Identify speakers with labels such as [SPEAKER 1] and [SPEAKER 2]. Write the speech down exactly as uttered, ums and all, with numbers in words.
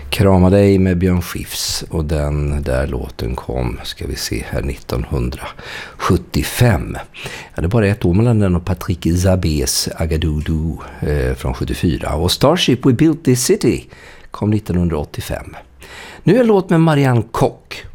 [SPEAKER 1] Krama dig med Björn Skifs, och den där låten kom, ska vi se här, nittonhundrasjuttiofem. Ja, det är bara ett år mellan den och Patrick Zabés Agadoudou eh, från sjuttiofyra. Och Starship We Built This City kom nittonhundraåttiofem. Nu är en låt med Marianne Koch.